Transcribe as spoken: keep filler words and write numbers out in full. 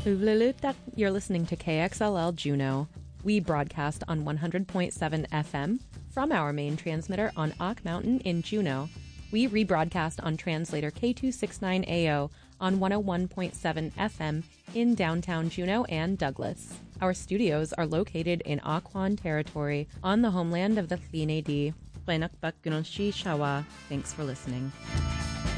Uvlulutak, you're listening to K X L L Juneau. We broadcast on one hundred point seven F M from our main transmitter on Ock Mountain in Juneau. We rebroadcast on translator K two sixty-nine A O on one oh one point seven F M in downtown Juneau and Douglas. Our studios are located in Occoquan territory on the homeland of the Tleenay Dee. Thanks for listening.